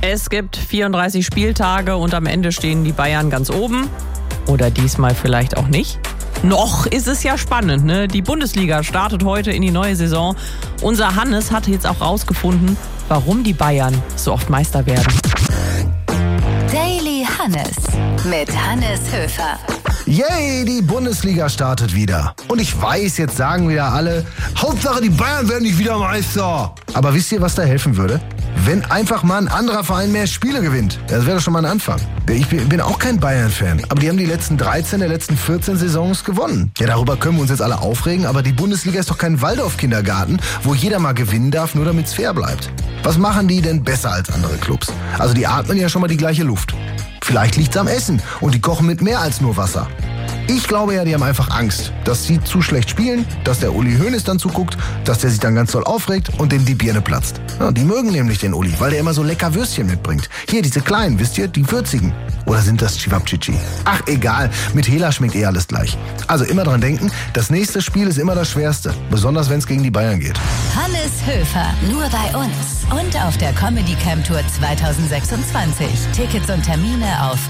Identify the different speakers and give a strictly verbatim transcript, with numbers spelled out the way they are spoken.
Speaker 1: Es gibt vierunddreißig Spieltage und am Ende stehen die Bayern ganz oben. Oder diesmal vielleicht auch nicht. Noch ist es ja spannend, ne? Die Bundesliga startet heute in die neue Saison. Unser Hannes hat jetzt auch rausgefunden, warum die Bayern so oft Meister werden.
Speaker 2: Daily Hannes mit Hannes Höfer.
Speaker 3: Yay, die Bundesliga startet wieder. Und ich weiß, jetzt sagen wieder alle, Hauptsache die Bayern werden nicht wieder Meister. Aber wisst ihr, was da helfen würde? Wenn einfach mal ein anderer Verein mehr Spiele gewinnt. Das wäre doch schon mal ein Anfang. Ich bin auch kein Bayern-Fan, aber die haben die letzten dreizehn der letzten vierzehn Saisons gewonnen. Ja, darüber können wir uns jetzt alle aufregen, aber die Bundesliga ist doch kein Waldorf-Kindergarten, wo jeder mal gewinnen darf, nur damit es fair bleibt. Was machen die denn besser als andere Clubs? Also die atmen ja schon mal die gleiche Luft. Vielleicht liegt's am Essen und die kochen mit mehr als nur Wasser. Ich glaube ja, die haben einfach Angst, dass sie zu schlecht spielen, dass der Uli Hoeneß dann zuguckt, dass der sich dann ganz doll aufregt und dem die Birne platzt. Ja, die mögen nämlich den Uli, weil der immer so lecker Würstchen mitbringt. Hier, diese kleinen, wisst ihr, die würzigen. Oder sind das Chivapchichi? Ach, egal, mit Hela schmeckt eh alles gleich. Also immer dran denken, das nächste Spiel ist immer das schwerste, besonders wenn es gegen die Bayern geht.
Speaker 2: Hannes Höfer, nur bei uns und auf der Comedy Camp Tour zwanzig sechsundzwanzig. Tickets und Termine auf